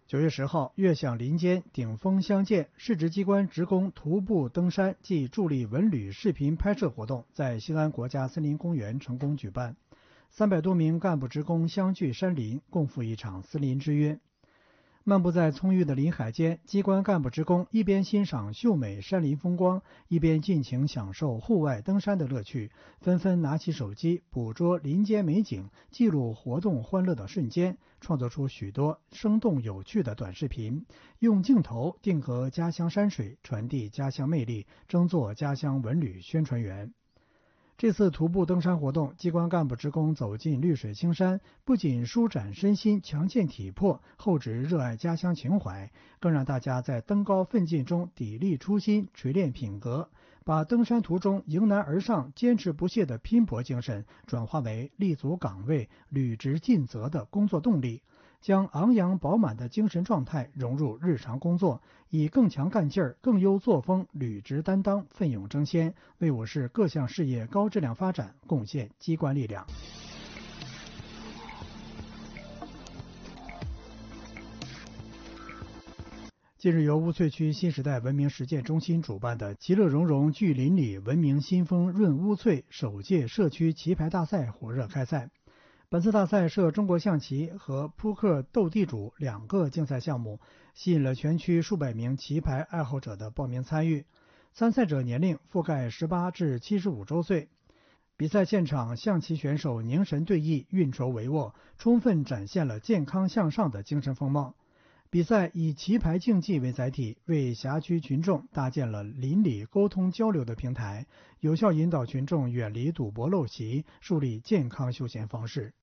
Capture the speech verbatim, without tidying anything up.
九月十号，悦享林间顶峰相见市直机关职工徒步登山暨助力文旅视频拍摄活动在西安国家森林公园成功举办。三百多名干部职工相聚山林，共赴一场森林之约。漫步在葱郁的林海间，机关干部职工一边欣赏秀美山林风光，一边尽情享受户外登山的乐趣，纷纷拿起手机捕捉林间美景，记录活动欢乐的瞬间，创作出许多生动有趣的短视频，用镜头定格家乡山水，传递家乡魅力，争做家乡文旅宣传员。这次徒步登山活动，机关干部职工走进绿水青山，不仅舒展身心、强健体魄，厚植热爱家乡情怀，更让大家在登高奋进中砥砺初心、锤炼品格，把登山途中迎难而上、坚持不懈的拼搏精神转化为立足岗位、履职尽责的工作动力，将昂扬饱满的精神状态融入日常工作，以更强干劲儿、更优作风履职担当、奋勇争先，为我市各项事业高质量发展贡献机关力量。近日，由乌翠区新时代文明实践中心主办的其乐融融聚邻里文明新风润乌翠首届社区棋牌大赛火热开赛。本次大赛设中国象棋和扑克斗地主两个竞赛项目，吸引了全区数百名棋牌爱好者的报名参与。参赛者年龄覆盖十八至七十五周岁。比赛现场，象棋选手凝神对弈，运筹帷幄，充分展现了健康向上的精神风貌。比赛以棋牌竞技为载体，为辖区群众搭建了邻里沟通交流的平台，有效引导群众远离赌博陋习，树立健康休闲方式。